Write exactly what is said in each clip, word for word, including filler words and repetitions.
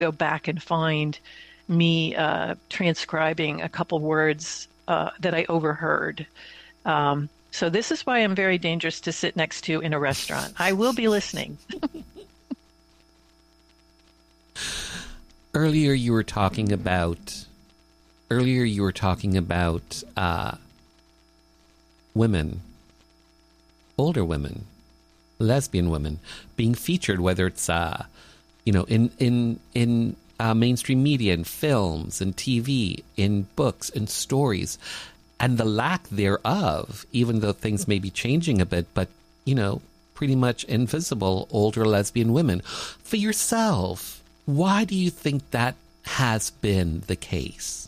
go back and find me uh, transcribing a couple words uh, that I overheard. Um, so this is why I'm very dangerous to sit next to in a restaurant. I will be listening. Earlier you were talking about earlier you were talking about uh, women, older women, lesbian women being featured, whether it's uh, you know in in in uh, mainstream media, in films, in T V, in books, in stories, and the lack thereof. Even though things may be changing a bit, but you know, pretty much invisible older lesbian women. For yourself, why do you think that has been the case?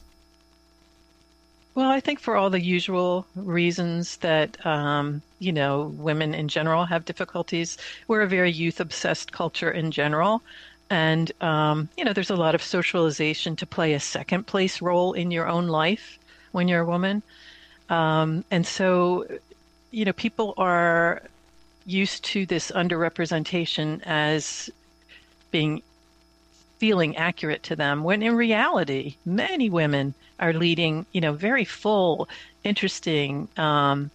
Well, I think for all the usual reasons that, um, you know, women in general have difficulties. We're a very youth-obsessed culture in general. And, um, you know, there's a lot of socialization to play a second place role in your own life when you're a woman. Um, and so, you know, people are used to this underrepresentation as being feeling accurate to them, when in reality, many women are leading, you know, very full, interesting, um,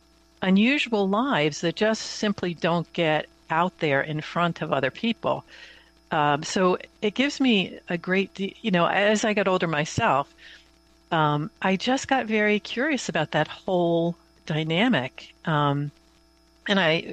unusual lives that just simply don't get out there in front of other people. Um, so it gives me a great, you know, as I got older myself, um, I just got very curious about that whole dynamic. Um, and I,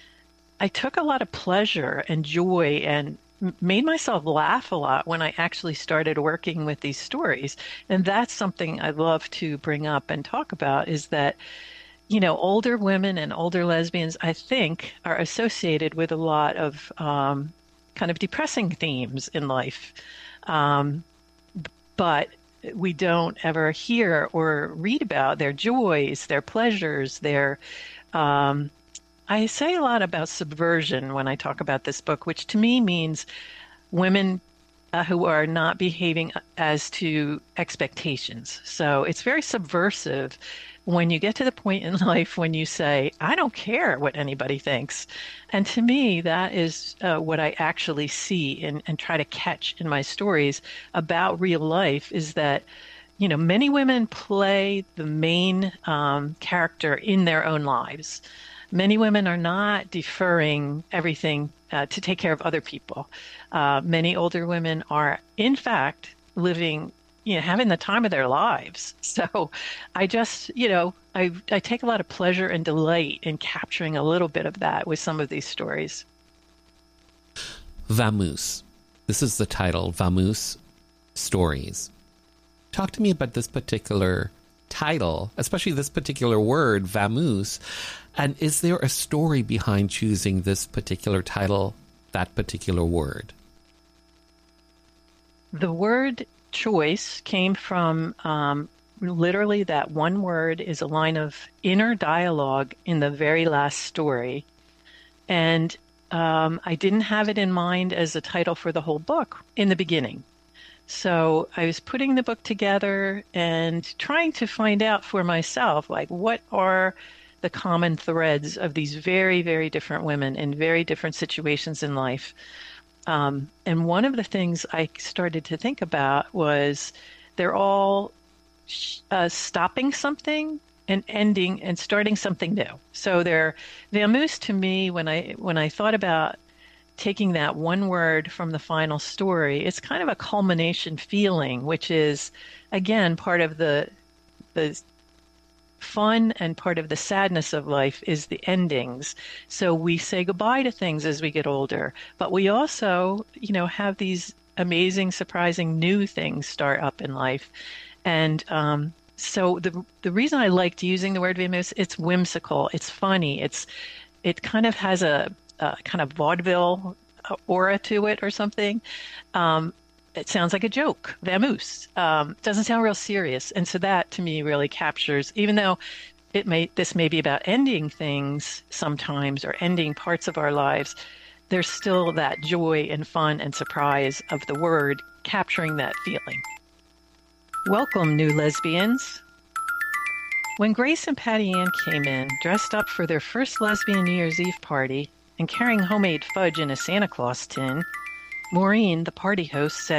I took a lot of pleasure and joy and made myself laugh a lot when I actually started working with these stories. And that's something I love to bring up and talk about, is that, you know, older women and older lesbians, I think, are associated with a lot of um, kind of depressing themes in life. Um, but we don't ever hear or read about their joys, their pleasures, their um, I say a lot about subversion when I talk about this book, which to me means women uh, who are not behaving as to expectations. So it's very subversive when you get to the point in life when you say, I don't care what anybody thinks. And to me, that is uh, what I actually see and, and try to catch in my stories about real life, is that, you know, many women play the main um, character in their own lives. Many women are not deferring everything uh, to take care of other people. Uh, many older women are, in fact, living, you know, having the time of their lives. So I just, you know, I, I take a lot of pleasure and delight in capturing a little bit of that with some of these stories. Vamoose. This is the title, Vamoose Stories. Talk to me about this particular title, especially this particular word, vamoose. And is there a story behind choosing this particular title, that particular word? The word choice came from um, literally that one word is a line of inner dialogue in the very last story. And um, I didn't have it in mind as a title for the whole book in the beginning. So I was putting the book together and trying to find out for myself, like, what are the common threads of these very, very different women in very different situations in life. Um, and one of the things I started to think about was they're all uh, stopping something and ending and starting something new. So they're vamoose to me, when I when I thought about taking that one word from the final story, it's kind of a culmination feeling, which is, again, part of the the fun and part of the sadness of life is the endings. So we say goodbye to things as we get older, but we also, you know, have these amazing, surprising new things start up in life. And um, so the the reason I liked using the word vamoose, it's whimsical, it's funny, it's it kind of has a, a kind of vaudeville aura to it or something. Um, It sounds like a joke, vamoose. Um, doesn't sound real serious. And so that to me really captures, even though it may, this may be about ending things sometimes or ending parts of our lives, there's still that joy and fun and surprise of the word capturing that feeling. Welcome, new lesbians. When Grace and Patty Ann came in, dressed up for their first lesbian New Year's Eve party and carrying homemade fudge in a Santa Claus tin, Maureen, the party host, said,